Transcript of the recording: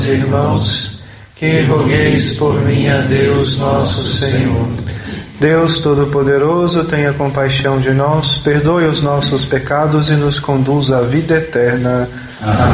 irmãos, que rogueis por mim a Deus nosso Senhor. Deus Todo-Poderoso, tenha compaixão de nós, perdoe os nossos pecados e nos conduza à vida eterna. Amém.